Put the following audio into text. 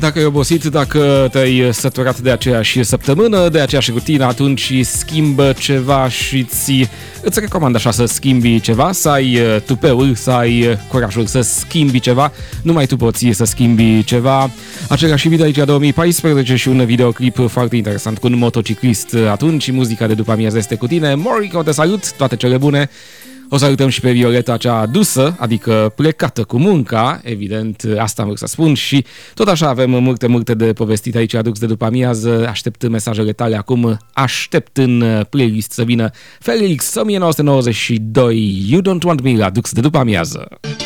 Dacă ai obosit, dacă te-ai săturat de aceeași săptămână, de aceeași rutină, atunci schimbă ceva și îți recomand așa să schimbi ceva, să ai tupeul, să ai curajul să schimbi ceva. Numai tu poți să schimbi ceva. Același video aici 2014 și un videoclip foarte interesant cu un motociclist atunci. Muzica de după amiază este cu tine. Morico, te salut, toate cele bune. O salutăm și pe Violeta, cea dusă, adică plecată cu munca, evident, asta am vrut să spun, și tot așa avem multe de povestit aici, adus de după amiază. Aștept mesajele tale acum, aștept în playlist să vină Felix 1992, You Don't Want Me, adus de după amiază.